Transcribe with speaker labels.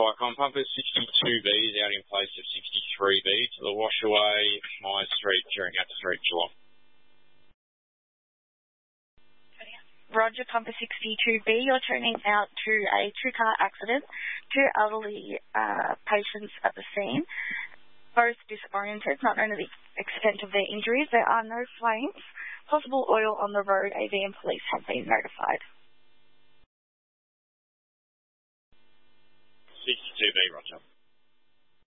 Speaker 1: Tricon Pumper 62B is out in place of 63B to the washaway, Myers Street, Jericho Street, Geelong.
Speaker 2: Roger, Pumper 62B, you're turning out to a two-car accident, two elderly patients at the scene, both disoriented, not known the extent of their injuries. There are no flames. Possible oil on the road. AV and police have been notified.
Speaker 1: 62B, Roger.